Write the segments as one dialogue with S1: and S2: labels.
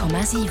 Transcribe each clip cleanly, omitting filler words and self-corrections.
S1: 100,7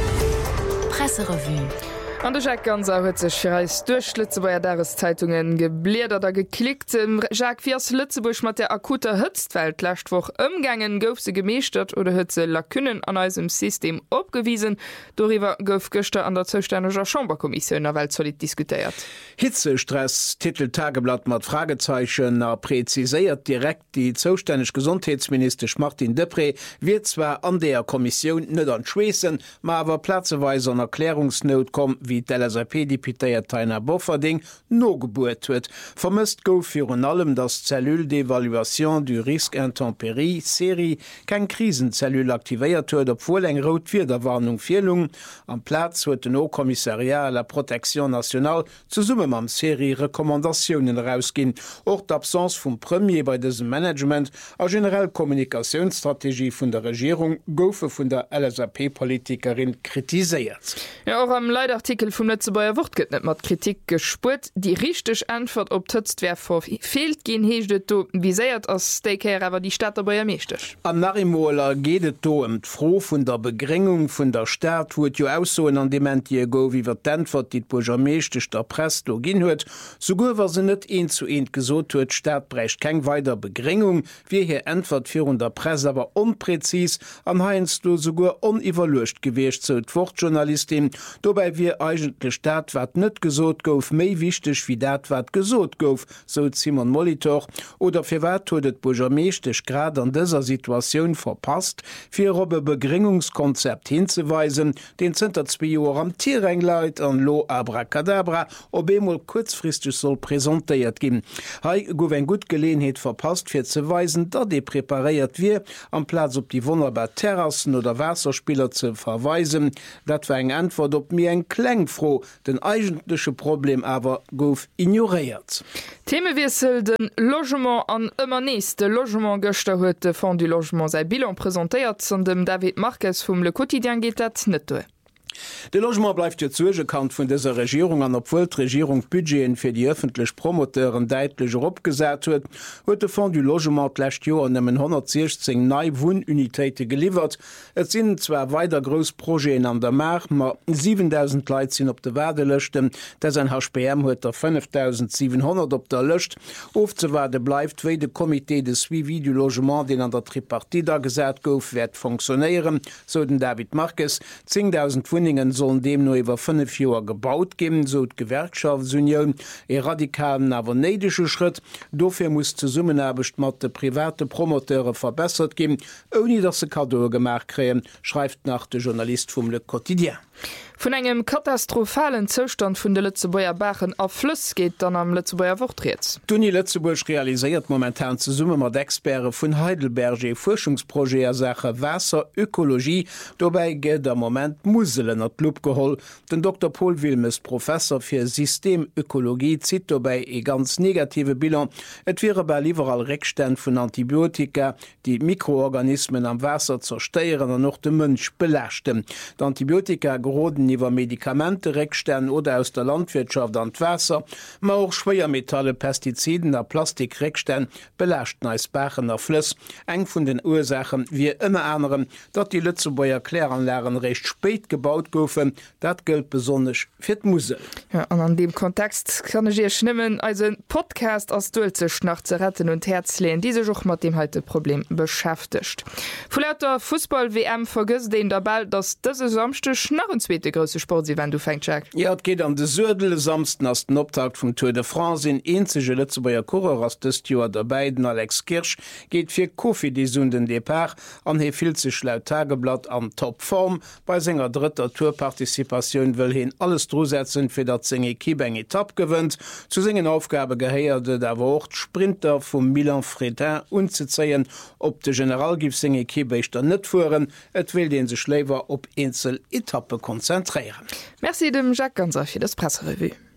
S1: Presserevue.
S2: An der Jack ganz huet sech fir als durch Lützebauer Dareszeitungen gebläert oder geklickt. Jacques Fiers Lützebusch mat der akuter Hëtzwelt lächtwoch ëmgangen gouf se gemeeschtert oder huet se Lakünnen an eusem System opgewiesen. Doriwer gouf Göster an der Zostänneger Chamberkommission der Welt solid diskutiert.
S3: Hitzestress, Titel Tageblatt mat Fragezeichen präziséiert direkt die zostännesch Gesundheitsminister Martin Depré wird zwar an der Kommission net an Schweessen, ma awer platzeweise an Erklärungsnot kom, wie d'LSAP-Deputéiert Tainer Bofferding no gebuet huet. Vermisst gouf fir an allem das Zellul d'Evaluation du Risque Intempérie Serie kein Krisenzellul aktivéiert huet, obwohl eng Rot fir der Warnung Fielung am Platz huet den O-Kommissariat la Protection Nationale zu Summe am Serie Rekommandationen rausgin. Auch d'Absence vum Premier bei diesem Management a generell Kommunikationsstrategie vun der Regierung goufe vun der LSAP-Politikerin kritiséiert.
S2: Ja, auch am Leitartikel vum Lützebauer Wort gëtt net mat Kritik gespurt. Die richtig Antwort op Tëtztwer fehlt gin heecht do wie séiert ass Stakeher awer die Stadt dabei mechtech.
S3: Am Narimoler gehtt do froh vun der Begrengung vun der Staat huet jo aussoen an dement je go wiewer d'Antwort dit Boger meeschtech der Press do ginn huet, so go war se net 1:1 gesot huet, Staat brecht keng weiter Begrengung, wie hier Antwort vir der Presse aber unpräzis an heinst du sogar uniwwerlecht gewecht zo d'Wortjournalistin, dobei wie eigentlich dat wat net gesot gouf méi wichtig wie dat wat gesot gouf, so Simon Molitor, oder fir wat huet Boger meeschtech grad an dieser Situation verpasst, fir op e Begringungskonzept hinzuweisen, den Zter 2 Joer am Tierrengleit an Lo Abracadabra ob emol kurzfristig soll präsentéiert gin. Hei gouf en gut Gelegenheit verpasst fir ze weisen, dat de prepariert wie am Platz op die wunderbar Terrassen oder Wasserspieler zu verweisen. Dat war eng Antwort op mir eng klengfroh, den eigentliche Problem aber gouf ignoriert.
S2: Themewissel den Logement an ëmmer nächste Logement Göster huet de Fonds du Logement sei Bilan präsentiert, an dem David Marquez vum Le Quotidien geht dat net doe.
S3: De Logement bleibt ja zugekannt vun dieser Regierung an obwohl Regierung Budgeten fir die öffentlich Promoteuren deitlicher opgesät huet, huet de Fonds du Logement lächt Jo an nemmen 116 neii Wohnunitéite geliefert. Et sinn zwer weiter Großprojekten an der Mar, ma 7000 Leiit sinn op de Werde löschten, dats ein HPM huet der 5700 op der löscht. Ofzewerde bleibt wéi de Komitee de Suivi du Logement, den an der Tripartida gesät gouf, werd funktionieren, so den David Marquez 10.000 Wohnungen sollen dem nur über 5 Jahre gebaut geben, so die Gewerkschaftsunion, radikalen aber neidische Schritt. Dafür muss zu Summenarbeit mit den privaten Promoteure verbessert geben, ohne dass sie Kado gemacht kriegen, schreibt nach der Journalist vom Le Quotidien.
S2: Von engem katastrophalen Zustand vun de Lützebauer Bachen a Fluss geht dann am Lützebauer Wortreets.
S3: Duni Lützeburg realisiert momentan zu Summe mat Experte vun Heidelberger Forschungsprojekt Sache Wasserökologie. Dabei geht der Moment Muselen at Lupp geholl. Den Dr. Paul Wilmes, Professor für Systemökologie, zieht dabei e ganz negative Bilan. Et wäre bei liberal Rückstand von Antibiotika, die Mikroorganismen am Wasser zerstören und noch den Mensch belaschten. Die Antibiotika geroden iwwer Medikamente, Reckstern oder aus der Landwirtschaft an Wasser, ma auch Schwermetalle, Pestiziden a Plastikreckstern belaschten als Bachener Flüss. Eng vun den Ursachen wie immer anderen, dat die Lützebauer Kläranlagen recht spät gebaut goufen, dat gilt besonders fir Musel.
S2: Ja, an dem Kontext kann ich hier schnimmen, also ein Podcast aus Dulzech nach zu retten und Herz lehnen, diese Joch mat dem heute Problem beschäftigt. Vor lauter Fußball-WM vergisst den der Ball, dass diese Samstag nach ein zweite große Sportevent du fängst, Jack.
S3: Ja, es geht an de Sürdele samsten as den Optakt vom Tour de France in enzege Lützebauer Kurer as des Jahr der beiden Alex Kirsch geht fir Kofi die Sunden Depart an he viel sich laut Tageblatt an Topform. Bei senger dritter Tourpartizipation will hin alles drosetzen fir dat Singe Kibeng Etapp gewinnt. Zu singen Aufgabe geheierte der Wort Sprinter vom Milan Fredin unzuzeien, ob de Generalgif Singe Kibechter net fuhren, et will den se Schläver op Insel Etappe konzentrieren.
S2: Merci dem Jacques Ganser für das Presserevue.